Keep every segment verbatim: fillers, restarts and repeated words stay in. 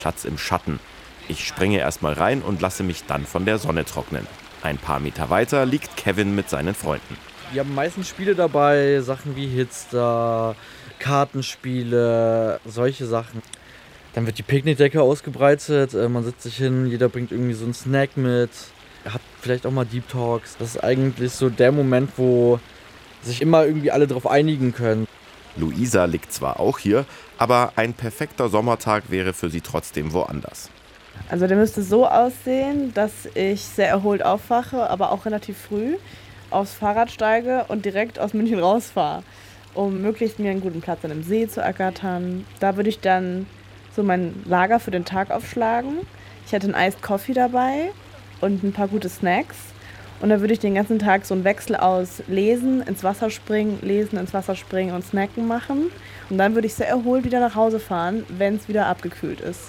Platz im Schatten. Ich springe erstmal rein und lasse mich dann von der Sonne trocknen. Ein paar Meter weiter liegt Kevin mit seinen Freunden. Wir haben meistens Spiele dabei, Sachen wie Hitster, Kartenspiele, solche Sachen. Dann wird die Picknickdecke ausgebreitet, man setzt sich hin, jeder bringt irgendwie so einen Snack mit, hat vielleicht auch mal Deep Talks. Das ist eigentlich so der Moment, wo sich immer irgendwie alle drauf einigen können. Luisa liegt zwar auch hier, aber ein perfekter Sommertag wäre für sie trotzdem woanders. Also der müsste so aussehen, dass ich sehr erholt aufwache, aber auch relativ früh aufs Fahrrad steige und direkt aus München rausfahre, um möglichst mir einen guten Platz an einem See zu ergattern. Da würde ich dann so mein Lager für den Tag aufschlagen. Ich hätte einen Iced Coffee dabei und ein paar gute Snacks. Und dann würde ich den ganzen Tag so einen Wechsel aus Lesen, ins Wasser springen, Lesen, ins Wasser springen und Snacken machen. Und dann würde ich sehr erholt wieder nach Hause fahren, wenn es wieder abgekühlt ist.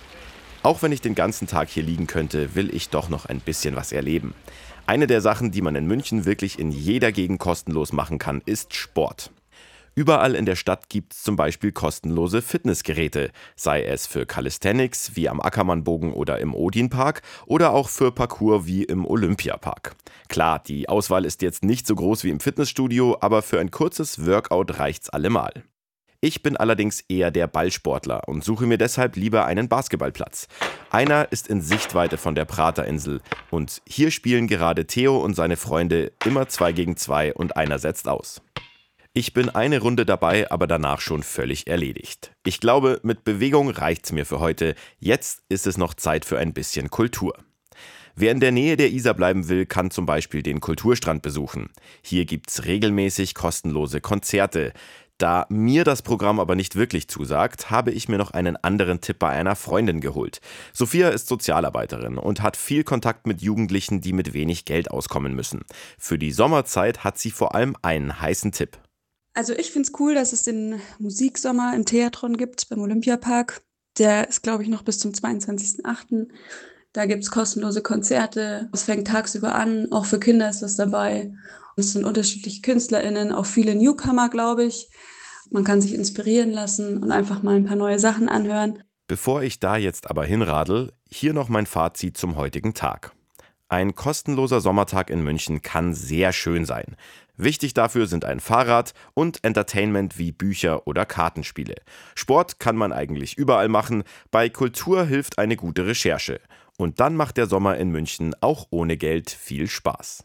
Auch wenn ich den ganzen Tag hier liegen könnte, will ich doch noch ein bisschen was erleben. Eine der Sachen, die man in München wirklich in jeder Gegend kostenlos machen kann, ist Sport. Überall in der Stadt gibt es zum Beispiel kostenlose Fitnessgeräte, sei es für Calisthenics wie am Ackermannbogen oder im Odinpark oder auch für Parkour wie im Olympiapark. Klar, die Auswahl ist jetzt nicht so groß wie im Fitnessstudio, aber für ein kurzes Workout reicht's allemal. Ich bin allerdings eher der Ballsportler und suche mir deshalb lieber einen Basketballplatz. Einer ist in Sichtweite von der Praterinsel und hier spielen gerade Theo und seine Freunde immer zwei gegen zwei und einer setzt aus. Ich bin eine Runde dabei, aber danach schon völlig erledigt. Ich glaube, mit Bewegung reicht's mir für heute. Jetzt ist es noch Zeit für ein bisschen Kultur. Wer in der Nähe der Isar bleiben will, kann zum Beispiel den Kulturstrand besuchen. Hier gibt's regelmäßig kostenlose Konzerte. Da mir das Programm aber nicht wirklich zusagt, habe ich mir noch einen anderen Tipp bei einer Freundin geholt. Sophia ist Sozialarbeiterin und hat viel Kontakt mit Jugendlichen, die mit wenig Geld auskommen müssen. Für die Sommerzeit hat sie vor allem einen heißen Tipp. Also ich finde es cool, dass es den Musiksommer im Theatron gibt beim Olympiapark. Der ist, glaube ich, noch bis zum zweiundzwanzigsten achten Da gibt es kostenlose Konzerte. Es fängt tagsüber an, auch für Kinder ist was dabei. Und es sind unterschiedliche KünstlerInnen, auch viele Newcomer, glaube ich. Man kann sich inspirieren lassen und einfach mal ein paar neue Sachen anhören. Bevor ich da jetzt aber hinradel, hier noch mein Fazit zum heutigen Tag. Ein kostenloser Sommertag in München kann sehr schön sein. Wichtig dafür sind ein Fahrrad und Entertainment wie Bücher oder Kartenspiele. Sport kann man eigentlich überall machen, bei Kultur hilft eine gute Recherche. Und dann macht der Sommer in München auch ohne Geld viel Spaß.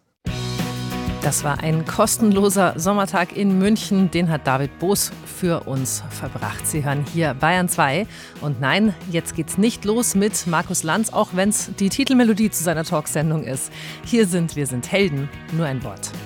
Das war ein kostenloser Sommertag in München, den hat David Boos für uns verbracht. Sie hören hier Bayern zwei. Und nein, jetzt geht's nicht los mit Markus Lanz, auch wenn es die Titelmelodie zu seiner Talksendung ist. Hier sind Wir sind Helden, nur ein Wort.